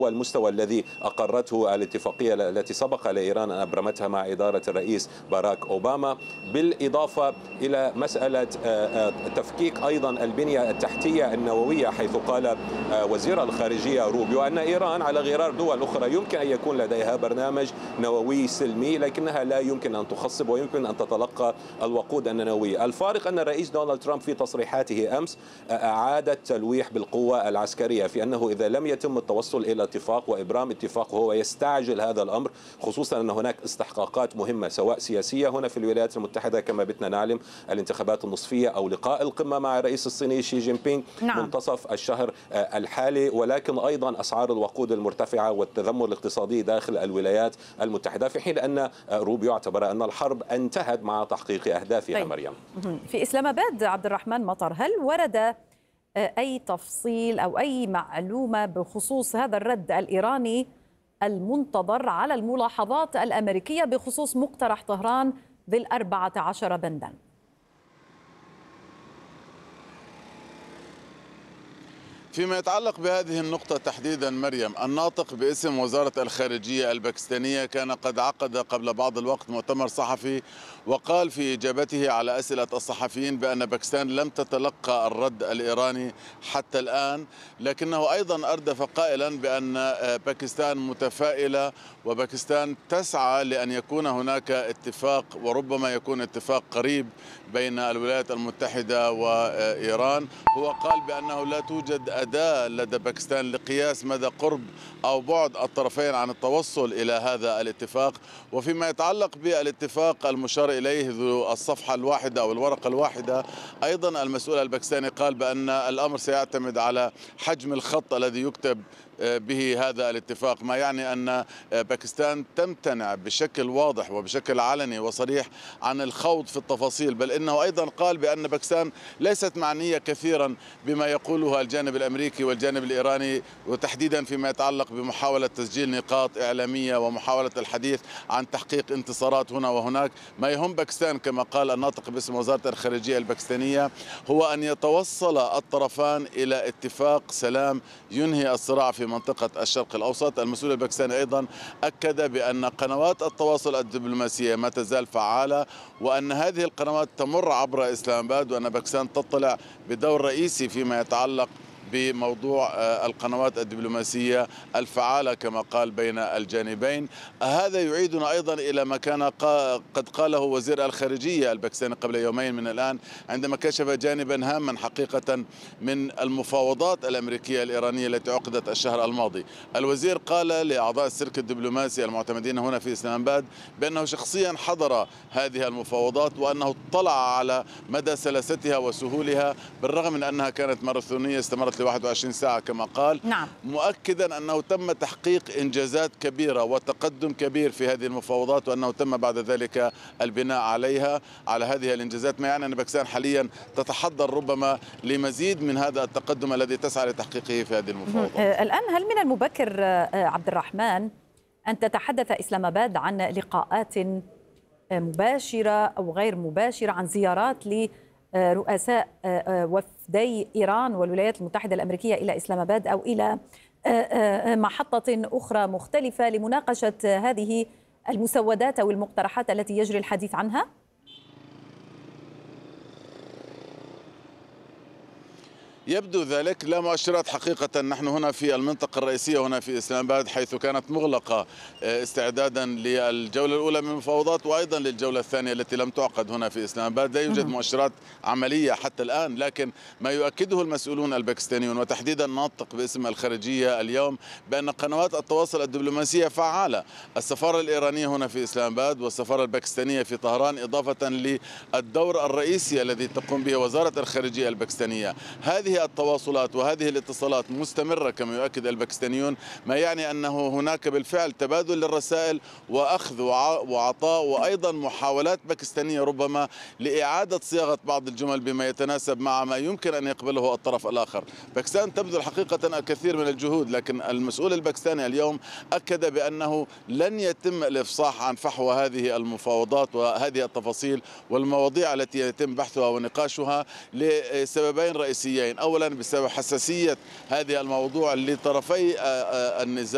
والمستوى الذي أقرته الاتفاقية التي سبق لإيران أن أبرمتها مع إدارة الرئيس باراك أوباما، بالإضافة إلى مسألة تفكيك أيضا البنية التحتية النووية، حيث قال وزير الخارجية روبيو أن إيران على غرار دول أخرى يمكن أن يكون لديها برنامج نووي سلمي، لكنها لا يمكن أن تخصب ويمكن أن تتلقى الوقود النووي. الفارق أن الرئيس دونالد ترامب في تصريحاته أمس أعاد التلويح بالقوة العسكرية، في أنه إذا لم يتم التوصل إلى اتفاق وإبرام اتفاق وهو يستعجل هذا الأمر، خصوصا أن هناك استحقاقات مهمة سواء سياسية هنا في الولايات المتحدة كما بتنا نعلم الانتخابات النصفية أو لقاء القمة مع الرئيس الصيني شي جين بينغ منتصف الشهر الحالي، ولكن أيضا أسعار الوقود المرتفعة والتذمر الاقتصادي داخل الولايات المتحدة، في حين أن روبيو اعتبر أن الحرب انتهت مع تحقيق أهدافها. طيب. مريم، في إسلام آباد عبد الرحمن مطر، هل ورد أي تفصيل أو أي معلومة بخصوص هذا الرد الإيراني المنتظر على الملاحظات الأمريكية بخصوص مقترح طهران ذي 14 بندا؟ فيما يتعلق بهذه النقطة تحديدا مريم، الناطق باسم وزارة الخارجية الباكستانية كان قد عقد قبل بعض الوقت مؤتمر صحفي، وقال في إجابته على أسئلة الصحفيين بأن باكستان لم تتلقى الرد الإيراني حتى الآن، لكنه أيضا أردف قائلا بأن باكستان متفائلة وباكستان تسعى لأن يكون هناك اتفاق، وربما يكون اتفاق قريب بين الولايات المتحدة وإيران. هو قال بأنه لا توجد أداة لدى باكستان لقياس مدى قرب أو بعد الطرفين عن التوصل إلى هذا الاتفاق. وفيما يتعلق بالاتفاق المشار إليه ذو الصفحة الواحدة أو الورقة الواحدة، أيضا المسؤول الباكستاني قال بأن الأمر سيعتمد على حجم الخط الذي يكتب به هذا الاتفاق، ما يعني أن باكستان تمتنع بشكل واضح وبشكل علني وصريح عن الخوض في التفاصيل، بل إنه أيضا قال بأن باكستان ليست معنية كثيرا بما يقوله الجانب الأمريكي والجانب الإيراني، وتحديدا فيما يتعلق بمحاولة تسجيل نقاط إعلامية ومحاولة الحديث عن تحقيق انتصارات هنا وهناك. ما يهم باكستان كما قال الناطق باسم وزارة الخارجية الباكستانية هو أن يتوصل الطرفان إلى اتفاق سلام ينهي الصراع في منطقة الشرق الأوسط. المسؤول الباكستاني أيضا أكد بأن قنوات التواصل الدبلوماسية ما تزال فعالة، وأن هذه القنوات تمر عبر إسلام آباد، وأن باكستان تطلع بدور رئيسي فيما يتعلق بموضوع القنوات الدبلوماسية الفعالة كما قال بين الجانبين. هذا يعيدنا أيضا إلى ما كان قد قاله وزير الخارجية الباكستاني قبل يومين من الآن، عندما كشف جانبا هاما حقيقة من المفاوضات الأمريكية الإيرانية التي عقدت الشهر الماضي. الوزير قال لأعضاء السلك الدبلوماسي المعتمدين هنا في إسلام آباد بأنه شخصيا حضر هذه المفاوضات، وأنه اطلع على مدى سلاستها وسهولها، بالرغم من أنها كانت ماراثونية استمرت 21 ساعة كما قال. مؤكدا أنه تم تحقيق إنجازات كبيرة وتقدم كبير في هذه المفاوضات، وأنه تم بعد ذلك البناء عليها على هذه الإنجازات، ما يعني أن باكستان حاليا تتحضر ربما لمزيد من هذا التقدم الذي تسعى لتحقيقه في هذه المفاوضات. الآن هل من المبكر عبد الرحمن أن تتحدث إسلام آباد عن لقاءات مباشرة أو غير مباشرة، عن زيارات رؤساء وفدي إيران والولايات المتحدة الأمريكية إلى إسلام آباد أو إلى محطة أخرى مختلفة لمناقشة هذه المسودات أو المقترحات التي يجري الحديث عنها؟ يبدو ذلك، لا مؤشرات حقيقة. نحن هنا في المنطقة الرئيسية هنا في إسلام آباد، حيث كانت مغلقة استعدادا للجولة الأولى من المفاوضات وأيضا للجولة الثانية التي لم تعقد هنا في إسلام آباد. لا يوجد مؤشرات عملية حتى الآن، لكن ما يؤكده المسؤولون الباكستانيون وتحديدا ناطق باسم الخارجية اليوم بأن قنوات التواصل الدبلوماسية فعالة. السفارة الإيرانية هنا في إسلام آباد والسفارة الباكستانية في طهران، إضافة للدور الرئيسي الذي تقوم به وزارة الخارجية الباكستانية. هذه التواصلات وهذه الاتصالات مستمرة كما يؤكد الباكستانيون، ما يعني أنه هناك بالفعل تبادل للرسائل وأخذ وعطاء، وأيضا محاولات باكستانية ربما لإعادة صياغة بعض الجمل بما يتناسب مع ما يمكن أن يقبله الطرف الآخر. باكستان تبذل حقيقة الكثير من الجهود، لكن المسؤول الباكستاني اليوم أكد بأنه لن يتم الإفصاح عن فحوى هذه المفاوضات وهذه التفاصيل والمواضيع التي يتم بحثها ونقاشها لسببين رئيسيين. أولا بسبب حساسية هذه الموضوع لطرفي النزاع